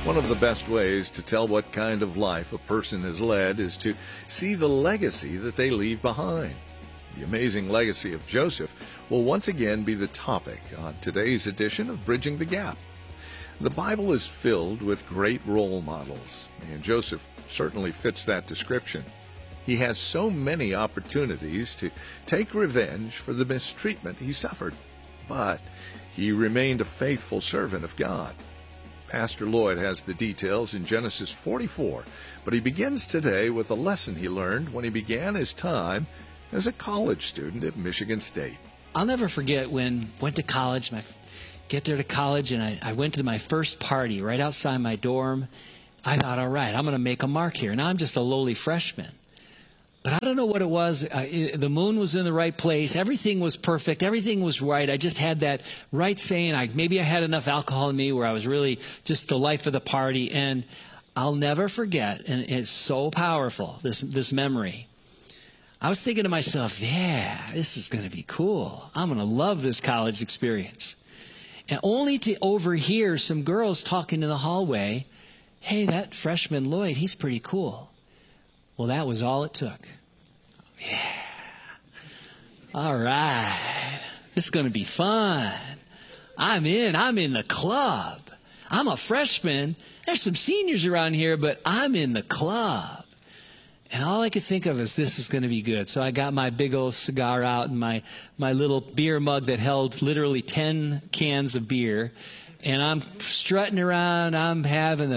One of the best ways to tell what kind of life a person has led is to see the legacy that they leave behind. The amazing legacy of Joseph will once again be the topic on today's edition of Bridging the Gap. The Bible is filled with great role models, and Joseph certainly fits that description. He has so many opportunities to take revenge for the mistreatment he suffered, but he remained a faithful servant of God. Pastor Lloyd has the details in Genesis 44, but he begins today with a lesson he learned when he began his time as a college student at Michigan State. I'll never forget when I went to college, get there to college, and I went to my first party right outside my dorm. I thought, all right, I'm going to make a mark here. Now I'm just a lowly freshman. But I don't know what it was. The moon was in the right place. Everything was perfect. Everything was right. I just had that right saying. Maybe I had enough alcohol in me where I was really just the life of the party. And I'll never forget, and it's so powerful, this memory. I was thinking to myself, yeah, this is going to be cool. I'm going to love this college experience. And only to overhear some girls talking in the hallway, hey, that freshman Lloyd, he's pretty cool. Well, that was all it took. Yeah. All right. This is going to be fun. I'm in the club. I'm a freshman. There's some seniors around here, but I'm in the club. And all I could think of is this is going to be good. So I got my big old cigar out and my little beer mug that held literally 10 cans of beer. And I'm strutting around. I'm having